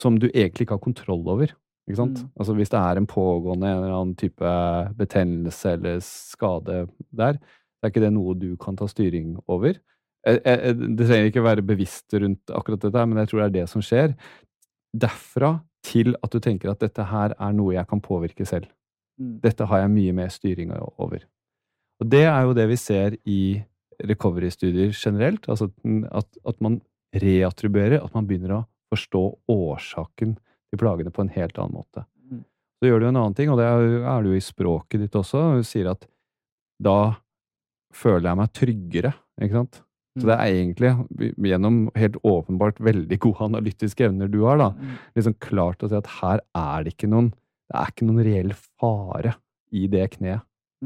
som du egentlig ikke har kontroll over, ikke sant? Altså hvis det en pågående en eller annen type betennelse eller skade der, så ikke det noe du kan ta styring over. Det trenger ikke være bevisst rundt akkurat dette, men jeg tror det det som skjer. Derfra til at du tenker at dette her noe jeg kan påvirke selv. Dette har jeg mye mer styring over. Og det jo det vi ser i recovery-studier generelt, altså at man reattribuerer, at man begynner å forstå årsaken til plagene på en helt annen måte. Så gjør du en annen ting, og det det jo i språket ditt også, og du sier at da føler jeg meg tryggere, ikke sant? Så det egentlig, gjennom helt åpenbart veldig gode analytiske evner du har da, liksom klart å si at her det ikke noen reell fare i det kneet.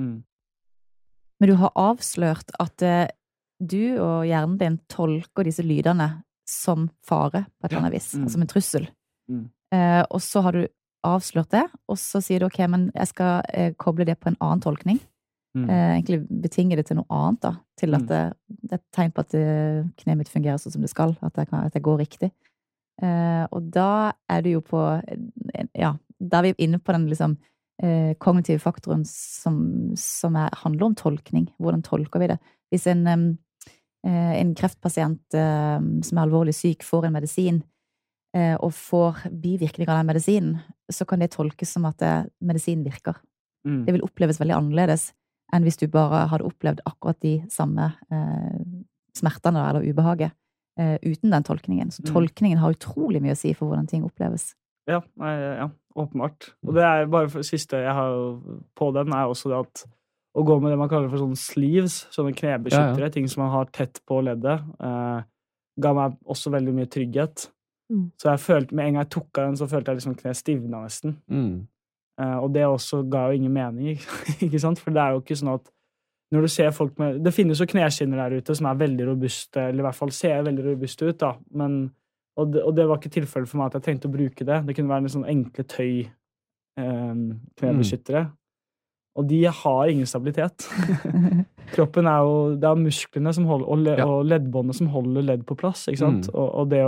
Men du har avslørt at du og hjernen din tolker disse lydene som fare på et eller annet vis, som en trussel. Og så har du avslørt det, og så sier du, ok, men jeg skal koble det på en annen tolkning. Egentlig betinge det til noe annet da, til at det et tegn på at kneet mitt fungerer sånn som det skal, at det går riktig. Og da det jo på, ja, da vi inne på den liksom kognitive faktoren som handler om tolkning. Hvordan tolker vi det? Hvis en kreftpasient som alvorlig syk får en medisin, og får bivirkninger av den medisinen, så kan det tolkes som at medisinen virker. Det vil oppleves veldig annerledes enn hvis du bare hadde opplevd akkurat de samme smertene eller ubehaget uten den tolkningen. Så tolkningen har utrolig mye å si for hvordan ting oppleves. Ja, åpenbart. Og det bare for siste jeg har på den også det at å gå med det man kaller for sånne sleeves, sånne knebeskyttere, ting som man har tett på leddet, ga meg også veldig mye trygghet. Så jeg følte, med en gang jeg tok av den, så følte jeg liksom kne stivna nesten. Og det også ga jo ingen mening, ikke sant? For det jo ikke sånn at når du ser folk med, det finnes jo kneskinner der ute som veldig robuste, eller i hvert fall ser veldig robuste ut da, men, og det var ikke tilfellet for meg at jeg trengte å bruke det. Det kunne være en sånn enkle tøy knebeskyttere. Og de har ingen stabilitet. Kroppen jo, det musklene som holder, og leddbåndet som holder ledd på plass, ikke sant? Og det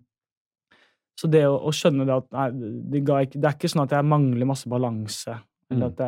så det å skjønne det at nei, det ikke sånn at jeg mangler masse balanse, eller at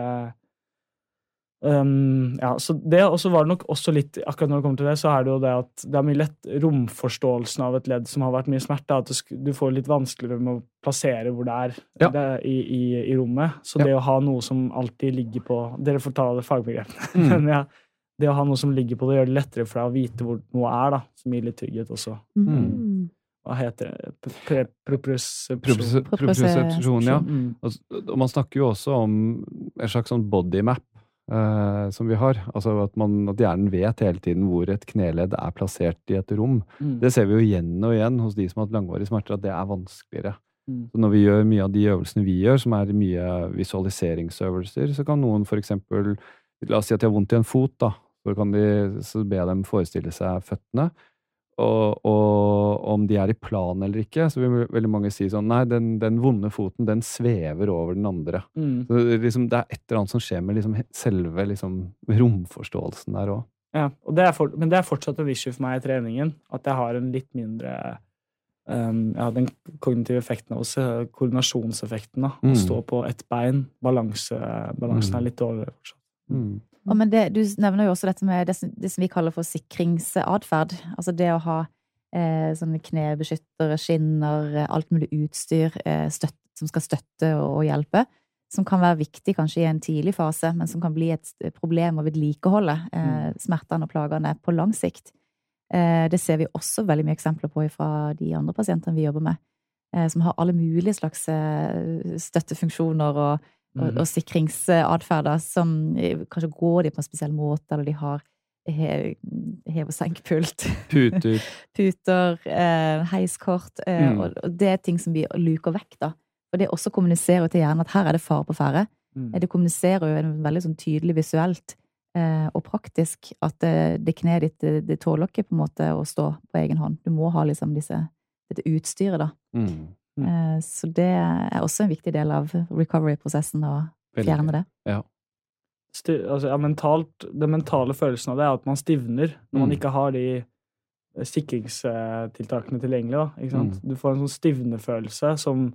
ja, så det, og så var det nok også litt, akkurat når det kommer til det, så det jo det at det mye lett romforståelsen av et ledd som har vært mye smerte, at du får litt vanskeligere med å plassere hvor det i rommet, så det å ha noe som alltid ligger på, dere får ta det fagbegrepene, men ja, det å ha noe som ligger på det gjør det lettere for deg å vite hvor noe da, som gir litt trygghet også. Hva heter det? Propriosepsjon, ja. Og man snakker jo også om en slags sånn body map som vi har. Altså at hjernen vet hele tiden hvor et kneledd plassert i et rom. Det ser vi jo igjen og igjen hos de som har hatt langvarige smerter, at det vanskeligere. Så når vi gjør mye av de øvelsene vi gjør, som mye visualiseringsøvelser, så kan noen for eksempel, la oss si at de har vondt i en fot, da, så be dem forestille seg føttene, og om de i plan eller ikke, så vil veldig mange si sånn, nei, den vonde foten, den svever over den andre. Så liksom, det et eller annet som skjer med liksom, selve liksom, romforståelsen der også. Ja, og men det fortsatt en issue for meg i treningen, at jeg har en litt mindre den kognitive effekten også, koordinasjonseffekten da, å stå på ett bein, balansen litt dårligere fortsatt. Men du nevner jo også dette med det som vi kaller for sikringsadferd, altså det å ha sånne knebeskyttere, skinner, alt mulig utstyr som skal støtte og hjelpe, som kan være viktig kanskje i en tidlig fase, men som kan bli et problem å vedlikeholde smertene og plagene på lang sikt. Det ser vi også veldig mye eksempler på fra de andre pasientene vi jobber med, som har alle mulige slags støttefunksjoner og sikringsadferder som kanskje går de på en spesiell måte, eller de har hev- og senkpult, puter, heiskort, og det ting som vi luker vekk da. Og det også kommuniserer til hjernen at her det fare på ferde. Det kommuniserer jo veldig sånn tydelig visuelt og praktisk at det kneet ditt, det tåler ikke på en måte å stå på egen hånd. Du må ha liksom dette utstyret da. Så det også en viktig del av recovery-prosessen å fjerne det. Ja. Den mentale følelsen av det at man stivner når man ikke har de sikringstiltakene tilgjengelig, da, ikke sant? Du får en sånn stivnefølelse som